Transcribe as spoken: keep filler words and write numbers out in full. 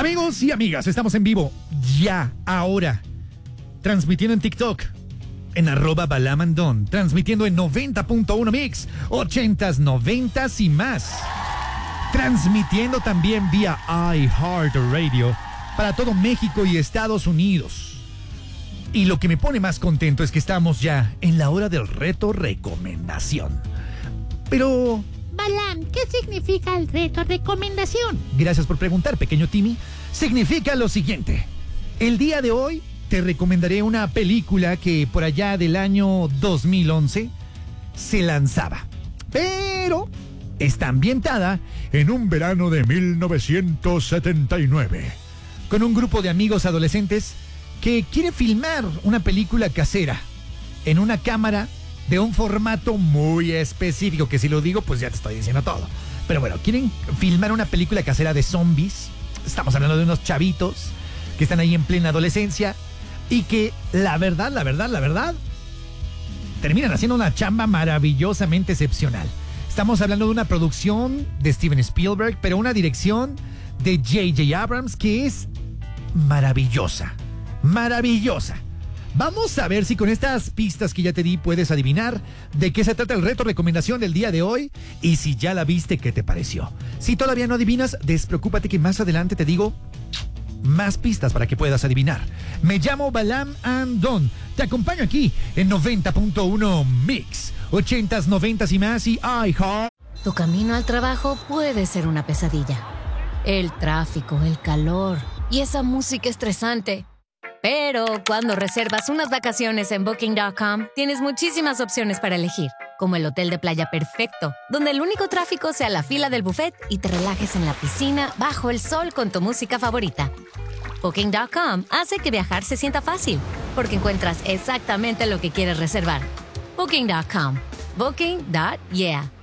Amigos y amigas, estamos en vivo ya, ahora, transmitiendo en TikTok, en arroba balamandón, transmitiendo en noventa punto uno Mix, ochentas, noventas y más, transmitiendo también vía iHeartRadio para todo México y Estados Unidos. Y lo que me pone más contento es que estamos ya en la hora del reto recomendación. Pero... Balam, ¿qué significa el reto recomendación? Gracias por preguntar, pequeño Timmy. Significa lo siguiente. El día de hoy te recomendaré una película que por allá del año dos mil once se lanzaba. Pero está ambientada en un verano de mil novecientos setenta y nueve. Con un grupo de amigos adolescentes que quiere filmar una película casera en una cámara de un formato muy específico, que si lo digo, pues ya te estoy diciendo todo. Pero bueno, quieren filmar una película casera de zombies. Estamos hablando de unos chavitos que están ahí en plena adolescencia y que la verdad, la verdad, la verdad, terminan haciendo una chamba maravillosamente excepcional. Estamos hablando de una producción de Steven Spielberg, pero una dirección de J J Abrams que es maravillosa, maravillosa. Vamos a ver si con estas pistas que ya te di puedes adivinar de qué se trata el reto recomendación del día de hoy y si ya la viste, ¿qué te pareció? Si todavía no adivinas, despreocúpate que más adelante te digo más pistas para que puedas adivinar. Me llamo Balam Andón. Te acompaño aquí en noventa punto uno Mix, ochentas, noventas y más y iHeart. Tu camino al trabajo puede ser una pesadilla. El tráfico, el calor y esa música estresante. Pero cuando reservas unas vacaciones en Booking punto com, tienes muchísimas opciones para elegir, como el hotel de playa perfecto, donde el único tráfico sea la fila del buffet y te relajes en la piscina bajo el sol con tu música favorita. Booking punto com hace que viajar se sienta fácil, porque encuentras exactamente lo que quieres reservar. Booking punto com. Booking. Yeah.